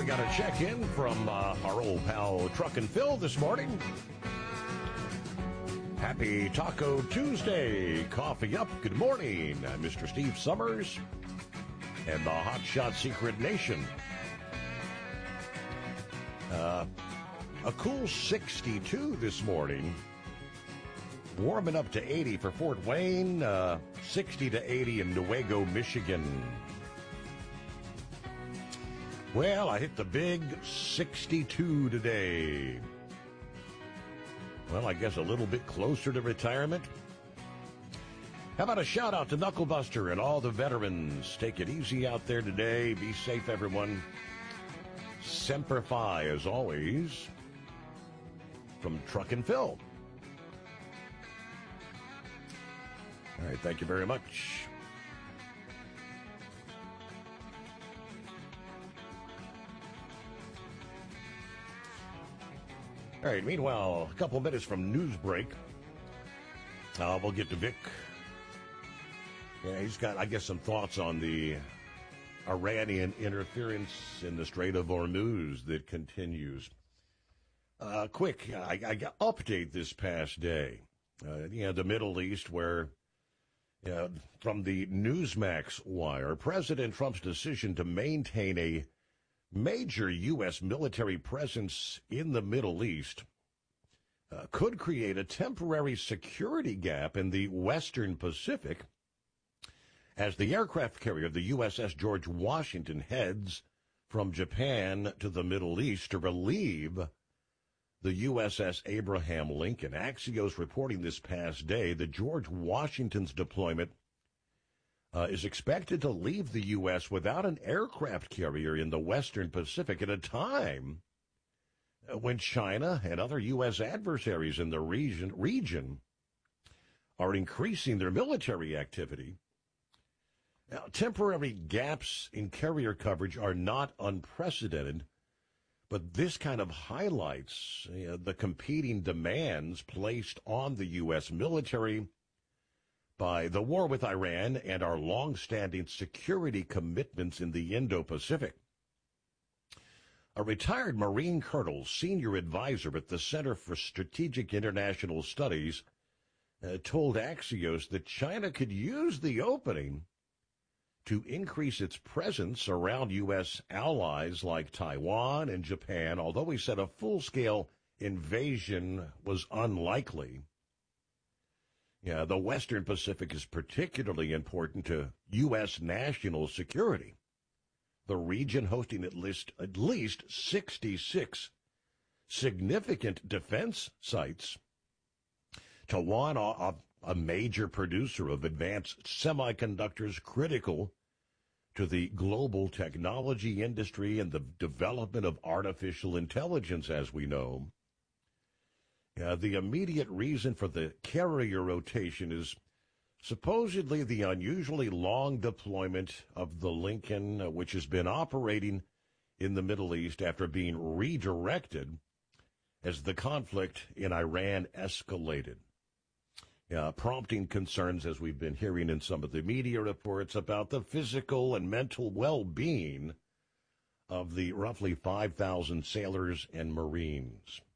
got a check-in from our old pal Truck and Phil this morning. Happy Taco Tuesday. Coffee up. Good morning. I'm Mr. Steve Summers and the Hot Shot Secret Nation. A cool 62 this morning. Warming up to 80 for Fort Wayne, 60 to 80 in Newaygo, Michigan. Well, I hit the big 62 today. Well, I guess a little bit closer to retirement. How about a shout out to Knucklebuster and all the veterans? Take it easy out there today. Be safe, everyone. Semper Fi, as always, from Truck and Phil. All right, thank you very much. All right, meanwhile, a couple minutes from news break. We'll get to Vic. Yeah, he's got, I guess, some thoughts on the Iranian interference in the Strait of Hormuz that continues. Quick, I got update this past day. The Middle East, where from the Newsmax wire, President Trump's decision to maintain a major U.S. military presence in the Middle East could create a temporary security gap in the Western Pacific as the aircraft carrier, the USS George Washington, heads from Japan to the Middle East to relieve the USS Abraham Lincoln. Axios reporting this past day that George Washington's deployment is expected to leave the U.S. without an aircraft carrier in the Western Pacific at a time when China and other U.S. adversaries in the region are increasing their military activity. Now, temporary gaps in carrier coverage are not unprecedented, but this kind of highlights the competing demands placed on the U.S. military by the war with Iran and our long-standing security commitments in the Indo-Pacific. A retired Marine colonel, senior advisor at the Center for Strategic International Studies, told Axios that China could use the opening to increase its presence around U.S. allies like Taiwan and Japan, although he said a full-scale invasion was unlikely. Yeah, the Western Pacific is particularly important to U.S. national security. The region hosting at least 66 significant defense sites. Taiwan, a major producer of advanced semiconductors critical to the global technology industry and the development of artificial intelligence, as we know. The immediate reason for the carrier rotation is supposedly the unusually long deployment of the Lincoln, which has been operating in the Middle East after being redirected as the conflict in Iran escalated, prompting concerns, as we've been hearing in some of the media reports, about the physical and mental well-being of the roughly 5,000 sailors and Marines.